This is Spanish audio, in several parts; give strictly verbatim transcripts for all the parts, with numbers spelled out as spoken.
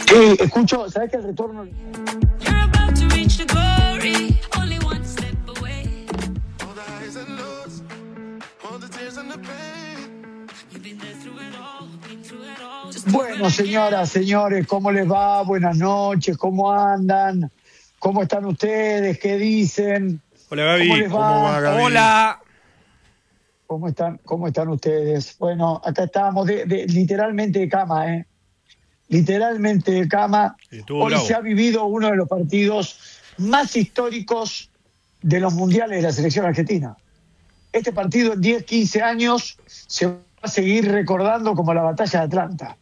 Sí, escucho, ¿sabes que el retorno? Bueno, señoras, señores, ¿cómo les va? Buenas noches, ¿cómo andan? ¿Cómo están ustedes? ¿Qué dicen? Hola, Gaby. ¿Cómo les va? ¿Cómo va, Gaby? Hola. ¿Cómo están, cómo están ustedes? Bueno, acá estamos de, de, literalmente de cama, ¿eh? Literalmente de cama. Hoy bravo. se ha vivido uno de los partidos más históricos de los mundiales de la selección argentina. Este partido en diez, quince años se va a seguir recordando como la batalla de Atlanta.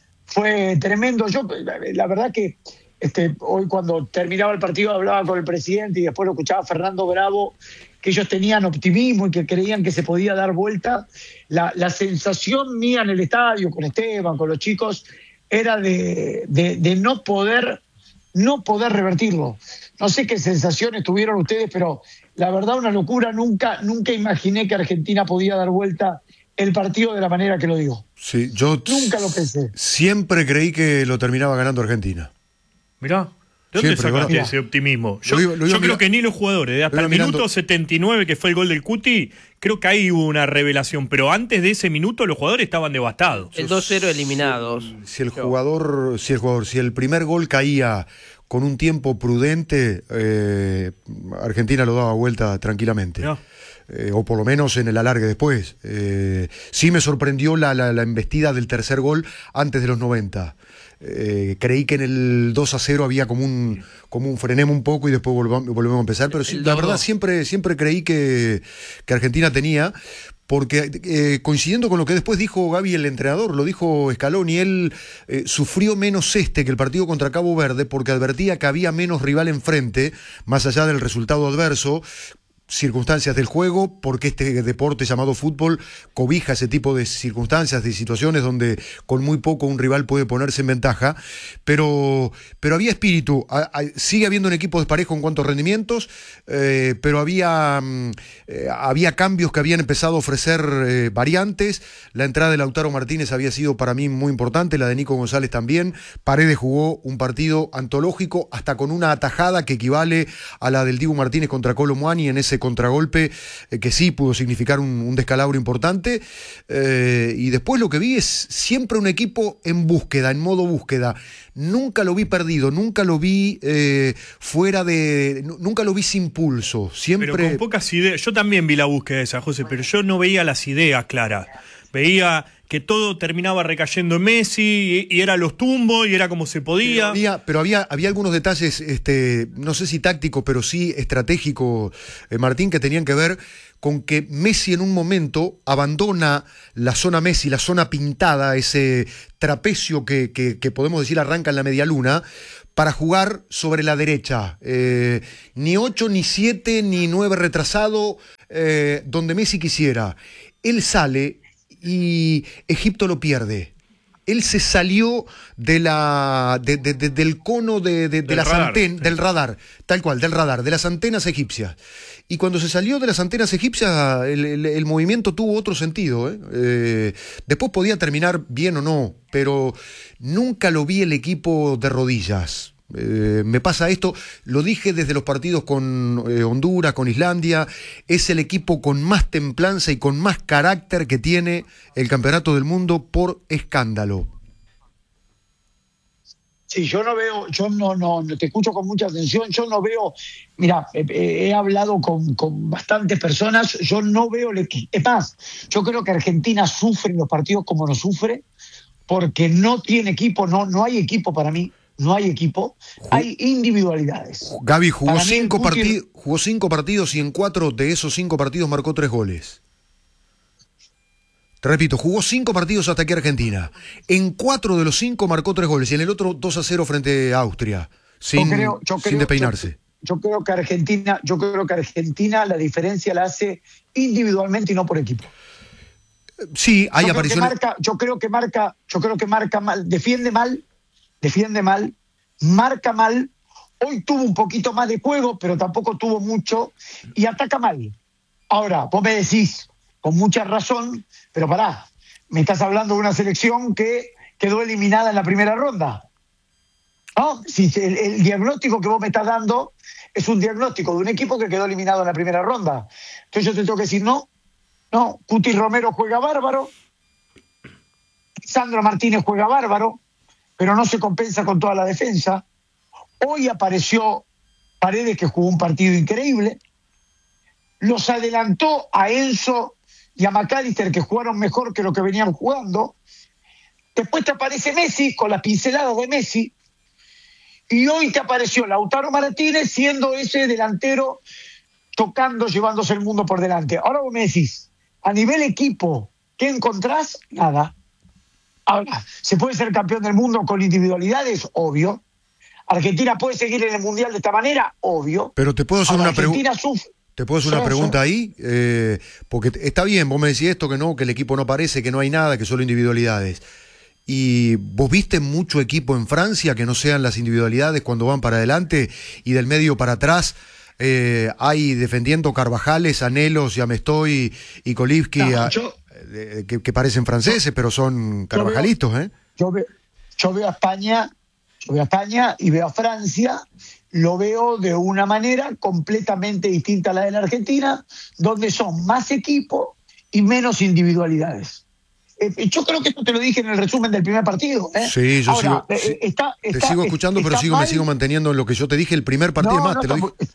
Fue tremendo. Yo, la verdad que este, hoy cuando terminaba el partido hablaba con el presidente y después lo escuchaba Fernando Bravo, que ellos tenían optimismo y que creían que se podía dar vuelta. La, la sensación mía en el estadio, con Esteban, con los chicos, era de, de, de no poder, no poder revertirlo. No sé qué sensaciones tuvieron ustedes, pero la verdad una locura. Nunca, nunca imaginé que Argentina podía dar vuelta el partido de la manera que lo digo. Sí, yo nunca lo pensé. Siempre creí que lo terminaba ganando Argentina. Mirá, ¿de dónde Siempre, sacaste mirá. ese optimismo? Yo, Lo iba- lo iba yo creo mira- que ni los jugadores, hasta lo el iba mirando- minuto setenta y nueve, que fue el gol del Cuti, creo que ahí hubo una revelación, pero antes de ese minuto los jugadores estaban devastados. El dos cero eliminados. Si el jugador, si el jugador, si el primer gol caía con un tiempo prudente, eh, Argentina lo daba vuelta tranquilamente. Mirá. Eh, o por lo menos en el alargue después. Eh, sí me sorprendió la, la, la embestida del tercer gol antes de los noventa. Eh, creí que en el dos a cero había como un, como un frenemos un poco y después volvamos, volvemos a empezar, pero sí, El la dos verdad dos. siempre, siempre creí que, que Argentina tenía, porque eh, coincidiendo con lo que después dijo Gaby, el entrenador, lo dijo Scaloni, él eh, sufrió menos este que el partido contra Cabo Verde porque advertía que había menos rival enfrente, más allá del resultado adverso, circunstancias del juego, porque este deporte llamado fútbol cobija ese tipo de circunstancias, de situaciones donde con muy poco un rival puede ponerse en ventaja, pero, pero había espíritu, a, a, sigue habiendo un equipo desparejo en cuanto a rendimientos, eh, pero había, mm, eh, había cambios que habían empezado a ofrecer eh, variantes. La entrada de Lautaro Martínez había sido para mí muy importante, la de Nico González también. Paredes jugó un partido antológico, hasta con una atajada que equivale a la del Dibu Martínez contra Colo Muani en ese contragolpe, eh, que sí pudo significar un, un descalabro importante, eh, y después lo que vi es siempre un equipo en búsqueda, en modo búsqueda. Nunca lo vi perdido, nunca lo vi eh, fuera de, nunca lo vi sin pulso, siempre. Pero con pocas ideas. Yo también vi la búsqueda esa, José, pero yo no veía las ideas claras. Veía que todo terminaba recayendo en Messi y, y era los tumbos y era como se podía. Pero había, pero había, había algunos detalles, este, no sé si tácticos, pero sí estratégicos, eh, Martín, que tenían que ver con que Messi en un momento abandona la zona Messi, la zona pintada, ese trapecio que, que, que podemos decir arranca en la medialuna, para jugar sobre la derecha. Eh, ni ocho, ni siete, ni nueve retrasado, eh, donde Messi quisiera. Él sale y Egipto lo pierde. Él se salió de la, de, de, de, del cono de, de, de las antenas, del radar, tal cual, del radar, de las antenas egipcias. Y cuando se salió de las antenas egipcias, el, el, el movimiento tuvo otro sentido, ¿eh? Eh, después podía terminar bien o no, pero nunca lo vi el equipo de rodillas. Eh, me pasa esto, lo dije desde los partidos con eh, Honduras, con Islandia, es el equipo con más templanza y con más carácter que tiene el Campeonato del Mundo por escándalo. Sí, yo no veo, yo no, no, te escucho con mucha atención, yo no veo, mira, eh, eh, he hablado con, con bastantes personas, yo no veo, el equi- es más, yo creo que Argentina sufre en los partidos como no sufre, porque no tiene equipo, no, no hay equipo para mí. No hay equipo, hay individualidades. Gaby jugó Para mí el cinco, Cuti- partid- jugó cinco partidos y en cuatro de esos cinco partidos marcó tres goles. Te repito, jugó cinco partidos hasta aquí Argentina. En cuatro de los cinco marcó tres goles y en el otro dos a cero frente a Austria, sin, Yo creo- yo sin creo- despeinarse. Yo, yo creo que Argentina, yo creo que Argentina la diferencia la hace individualmente y no por equipo. Sí, hay yo creo que apariciones. marca, yo creo que marca, yo creo que marca mal, defiende mal, defiende mal, marca mal. Hoy tuvo un poquito más de juego, pero tampoco tuvo mucho y ataca mal. Ahora, vos me decís, con mucha razón, pero pará, me estás hablando de una selección que quedó eliminada en la primera ronda. ¿No? Si el, el diagnóstico que vos me estás dando es un diagnóstico de un equipo que quedó eliminado en la primera ronda. Entonces yo te tengo que decir, no, no, Cuti Romero juega bárbaro, Sandro Martínez juega bárbaro, pero no se compensa con toda la defensa. Hoy apareció Paredes, que jugó un partido increíble. Los adelantó a Enzo y a McAllister, que jugaron mejor que lo que venían jugando. Después te aparece Messi con las pinceladas de Messi. Y hoy te apareció Lautaro Martínez siendo ese delantero tocando, llevándose el mundo por delante. Ahora vos me decís, a nivel equipo, ¿qué encontrás? Nada. Ahora, ¿se puede ser campeón del mundo con individualidades? Obvio. ¿Argentina puede seguir en el Mundial de esta manera? Obvio. Pero te puedo hacer Ahora, una pregunta. Suf- Te puedo hacer una Sí, pregunta sí. ahí, eh, porque está bien, vos me decís esto, que no, que el equipo no parece, que no hay nada, que solo individualidades. ¿Y vos viste mucho equipo en Francia que no sean las individualidades cuando van para adelante y del medio para atrás? Eh, hay defendiendo Carvajales, Anelos, Yamestoy y Kolivski, No, a- yo- eh, que, que parecen franceses, pero son carvajalitos, ¿eh? Yo, ve- yo veo a España, yo veo a España y veo a Francia, lo veo de una manera completamente distinta a la de la Argentina, donde son más equipo y menos individualidades. Eh, yo creo que esto te lo dije en el resumen del primer partido. ¿eh? Sí, yo Ahora, sigo, eh, sí, está, te está- sigo escuchando, pero está sigo, me mal. sigo manteniendo en lo que yo te dije el primer partido, No, más, no, te lo está dije. muy-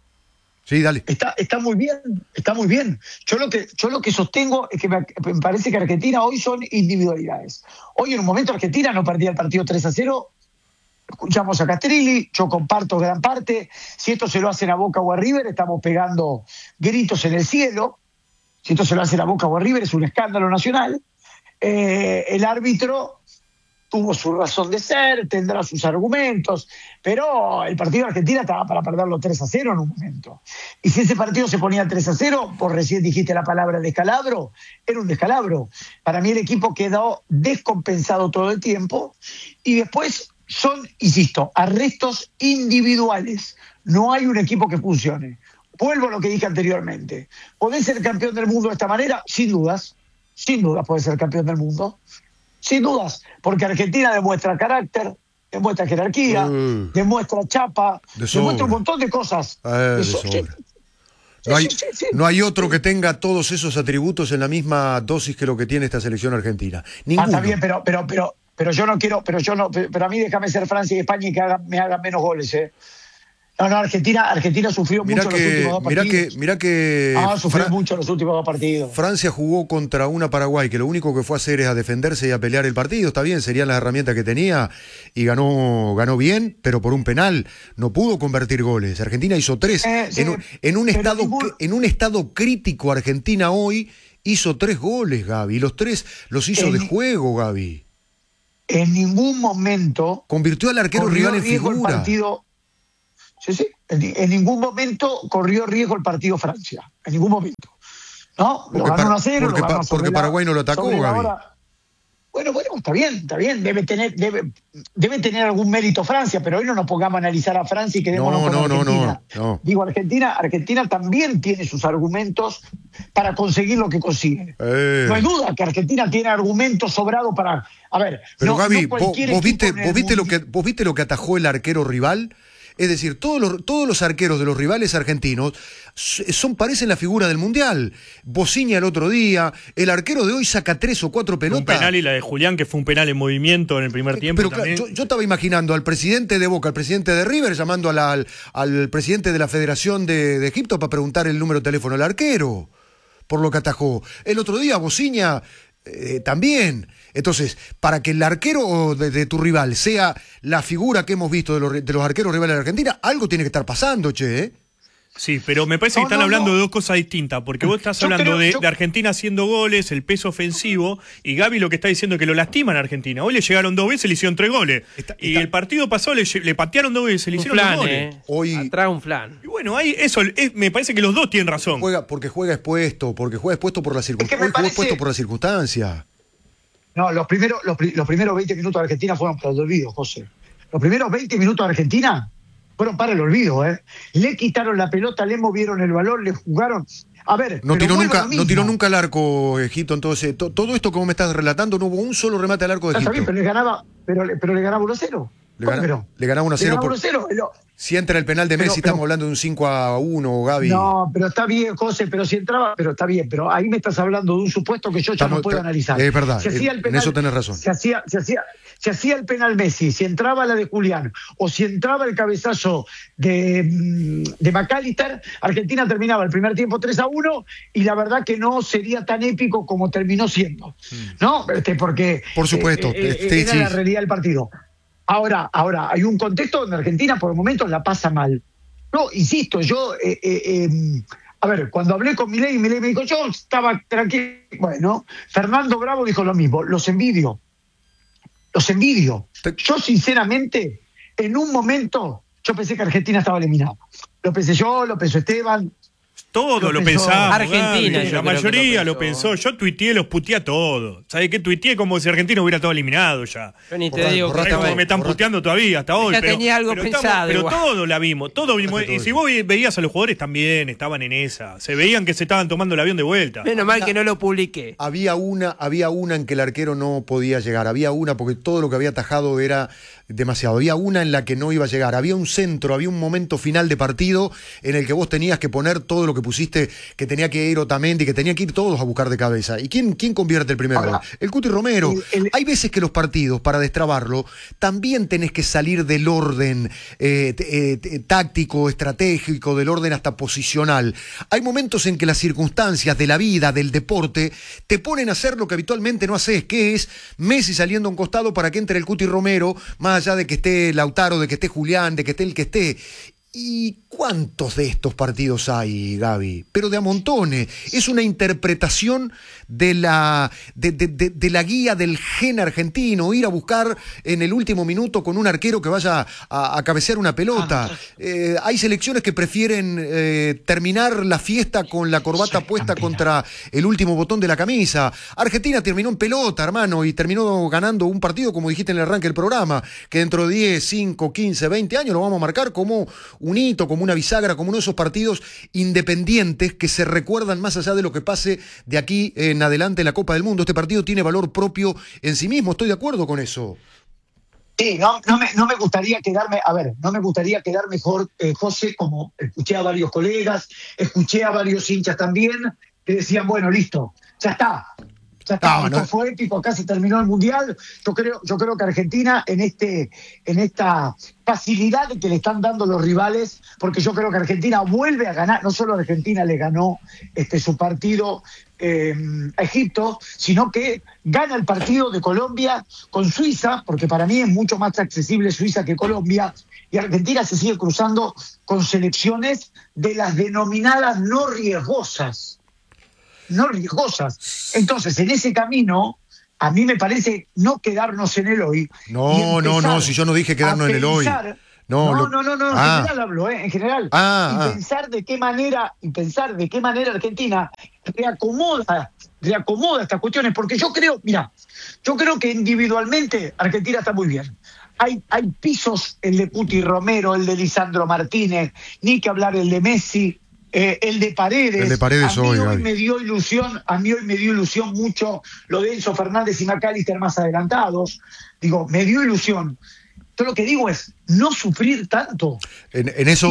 Sí, dale. Está, está muy bien, está muy bien. Yo lo que, yo lo que sostengo es que me, me parece que Argentina hoy son individualidades. Hoy en un momento Argentina no perdía el partido tres a cero. Escuchamos a Castrilli, yo comparto gran parte. Si esto se lo hacen a Boca o a River, estamos pegando gritos en el cielo. Si esto se lo hacen a Boca o a River, es un escándalo nacional. Eh, el árbitro tuvo su razón de ser, tendrá sus argumentos, pero el partido de Argentina estaba para perderlo tres a cero en un momento. Y si ese partido se ponía tres a cero, vos recién dijiste la palabra descalabro, era un descalabro. Para mí el equipo quedó descompensado todo el tiempo y después son, insisto, arrestos individuales. No hay un equipo que funcione. Vuelvo a lo que dije anteriormente. ¿Podés ser campeón del mundo de esta manera? Sin dudas. Sin dudas podés ser campeón del mundo. Sin dudas, porque Argentina demuestra carácter, demuestra jerarquía, Mm. demuestra chapa, De sobra. demuestra un montón de cosas. Eh, de so- sobra. sí, No hay, sí, sí, sí. no hay otro que tenga todos esos atributos en la misma dosis que lo que tiene esta selección argentina. Ah, Ninguno. está bien, pero, pero, pero, pero yo no quiero, pero yo no, pero a mí déjame ser Francia y España y que hagan, me hagan menos goles, ¿eh? No, no, Argentina, Argentina sufrió Mirá mucho en los que, últimos dos mirá partidos. que, mirá que Ah, sufrió Fra- mucho en los últimos dos partidos. Francia jugó contra una Paraguay que lo único que fue a hacer es a defenderse y a pelear el partido. Está bien, serían las herramientas que tenía y ganó, ganó bien, pero por un penal no pudo convertir goles. Argentina hizo tres. Eh, sí, en, un, en un pero estado, ningún- en un estado crítico, Argentina hoy hizo tres goles, Gaby. Los tres los hizo En- de juego, Gaby. En ningún momento Convirtió al arquero corrió rival en riesgo el figura. partido. Sí, sí. En, en ningún momento corrió riesgo el partido Francia. En ningún momento. ¿No? Lo Porque ganó Par- uno a cero. porque lo ganó Pa- sobre porque la- Paraguay no lo atacó, sobre la Gaby. hora. Bueno, bueno, está bien, está bien. Debe tener, debe, debe tener algún mérito Francia, pero hoy no nos pongamos a analizar a Francia y quedémonos No, con no, no, Argentina. no, no. Digo, Argentina, Argentina también tiene sus argumentos para conseguir lo que consigue. Eh. No hay duda que Argentina tiene argumentos sobrados para. A ver, Pero no- Gaby, no vos, cualquier vos equipo viste, en el vos, viste lo que, mundi- vos viste lo que atajó el arquero rival. Es decir, todos los, todos los arqueros de los rivales argentinos son, parecen la figura del Mundial. Bociña el otro día, el arquero de hoy saca tres o cuatro Un pelotas. penal y la de Julián, que fue un penal en movimiento en el primer tiempo Pero claro, también. yo, yo estaba imaginando al presidente de Boca, al presidente de River, llamando a la- al, al presidente de la Federación de, de Egipto para preguntar el número de teléfono al arquero, por lo que atajó. El otro día, Bociña eh, también. Entonces, para que el arquero de, de tu rival sea la figura que hemos visto de los, de los arqueros rivales de Argentina, algo tiene que estar pasando, che, ¿eh? Sí, pero me parece No, que están no, hablando no. de dos cosas distintas, porque vos estás Yo hablando creo- de, yo- de Argentina haciendo goles, el peso ofensivo, y Gaby lo que está diciendo es que lo lastiman a Argentina. Hoy le llegaron dos veces, le hicieron tres goles. Está- y está- el partido pasado le, lle- le patearon dos veces, le Un hicieron dos flan, goles. eh. Hoy- Atrás un flan. Y bueno, ahí eso es- me parece que los dos tienen razón. Juega, porque juega expuesto, porque juega expuesto por la que circunstancia. me Hoy jugó parece- expuesto por la circunstancia. No, los primeros, los, pri- los primeros veinte minutos de Argentina fueron para el olvido, José. Los primeros veinte minutos de Argentina fueron para el olvido, ¿eh? Le quitaron la pelota, le movieron el balón, le jugaron. A ver, No pero tiró, vuelvo a nunca, lo no mismo. tiró nunca al arco Egipto, entonces to- todo esto que vos me estás relatando no hubo un solo remate al arco de Está bien, Egipto. pero le ganaba, pero, le- pero le ganaba uno a cero. Le, gana, pero, le ganaba uno a cero. uno a cero por... Si entra el penal de Messi, pero, pero, estamos hablando de un cinco a uno, Gaby. No, pero está bien, José, pero si entraba, pero está bien, pero ahí me estás hablando de un supuesto que yo ya estamos, no puedo está, analizar. Es verdad, si hacía el penal, en eso tenés razón. Se hacía, se, hacía, se hacía el penal Messi, si entraba la de Julián, o si entraba el cabezazo de, de McAllister, Argentina terminaba el primer tiempo tres a uno, y la verdad que no sería tan épico como terminó siendo, ¿no? Este, porque Por supuesto, eh, eh, este, era sí. la realidad del partido. Ahora, ahora, hay un contexto donde Argentina por momentos la pasa mal. No, insisto, yo, eh, eh, eh, a ver, cuando hablé con Milei, Milei me dijo, yo estaba tranquilo. Bueno, Fernando Bravo dijo lo mismo, los envidio, los envidio. Yo, sinceramente, en un momento, yo pensé que Argentina estaba eliminada. Lo pensé yo, lo pensó Esteban. Todo lo, lo pensaba. Argentina, la mayoría lo pensó. lo pensó. Yo tuiteé, los puteé a todos. ¿Sabes qué? Tuiteé como si Argentina hubiera estado eliminado ya. Yo ni te digo que como me están puteando todavía hasta hoy. Ya pero, tenía algo pero pensado. Estamos, pero igual. todo la vimos. Todo vimos. Y si vos veías a los jugadores también, estaban en esa. Se veían que se estaban tomando el avión de vuelta. Menos mal que no lo publiqué. Había una, había una en que el arquero no podía llegar. Había una porque todo lo que había atajado era demasiado. Había una en la que no iba a llegar. Había un centro, había un momento final de partido en el que vos tenías que poner todo lo que pusiste, que tenía que ir Otamendi, que tenía que ir todos a buscar de cabeza. ¿Y quién, quién convierte el primer Ahora, gol? El Cuti Romero. El, el... Hay veces que los partidos, para destrabarlo, también tenés que salir del orden eh, eh, táctico, estratégico, del orden hasta posicional. Hay momentos en que las circunstancias de la vida, del deporte, te ponen a hacer lo que habitualmente no haces, que es Messi saliendo a un costado para que entre el Cuti Romero, más allá de que esté Lautaro, de que esté Julián, de que esté el que esté. ¿Y cuántos de estos partidos hay, Gaby? Pero de a montones. Es una interpretación de la, de, de, de, de la guía del gen argentino, ir a buscar en el último minuto con un arquero que vaya a, a cabecear una pelota. Eh, hay selecciones que prefieren eh, terminar la fiesta con la corbata puesta contra el último botón de la camisa. Argentina terminó en pelota, hermano, y terminó ganando un partido, como dijiste en el arranque del programa, que dentro de diez, cinco, quince, veinte años lo vamos a marcar como un hito, como una bisagra, como uno de esos partidos independientes que se recuerdan más allá de lo que pase de aquí en adelante en la Copa del Mundo. Este partido tiene valor propio en sí mismo, estoy de acuerdo con eso. Sí, no, no, me, no me gustaría quedarme, a ver, no me gustaría quedar mejor, eh, José, como escuché a varios colegas, escuché a varios hinchas también, que decían, bueno, listo, ya está. Ya está, no, esto no. fue épico, acá se terminó el Mundial. Yo creo, yo creo que Argentina en este, en esta facilidad que le están dando los rivales, porque yo creo que Argentina vuelve a ganar, no solo Argentina le ganó este, su partido eh, a Egipto, sino que gana el partido de Colombia con Suiza, porque para mí es mucho más accesible Suiza que Colombia, y Argentina se sigue cruzando con selecciones de las denominadas no riesgosas. no riesgosas. Entonces, en ese camino, a mí me parece no quedarnos en el hoy. No, no, no, si yo no dije quedarnos en el hoy. No, no, no, no, no, ah. en general hablo, ¿eh? En general. Ah, y ah. pensar de qué manera, y pensar de qué manera Argentina reacomoda, reacomoda estas cuestiones, porque yo creo, mira, yo creo que individualmente Argentina está muy bien. Hay, hay pisos, el de Cuti Romero, el de Lisandro Martínez, ni que hablar el de Messi. Eh, el de Paredes, el de Paredes a mí hoy, hoy Gaby. me dio ilusión, a mí hoy me dio ilusión mucho lo de Enzo Fernández y McAllister más adelantados. Digo, me dio ilusión. Yo lo que digo es no sufrir tanto. En, en eso